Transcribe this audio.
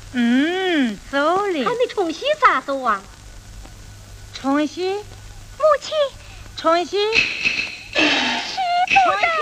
走了。 看你冲西咋走啊？ 冲西， 母亲， 冲西， 师傅的。